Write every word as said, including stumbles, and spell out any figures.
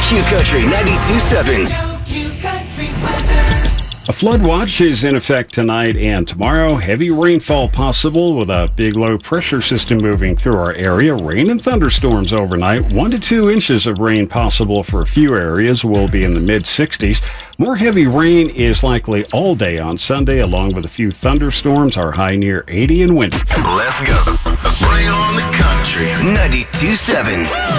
Q Country ninety-two point seven. A flood watch is in effect tonight and tomorrow. Heavy rainfall possible with a big low pressure system moving through our area. Rain and thunderstorms overnight. One to two inches of rain possible for a few areas. Will be in the mid sixties. More heavy rain is likely all day on Sunday, along with a few thunderstorms. Our high near eighty and windy. Let's go. Bring on the country. ninety-two point seven.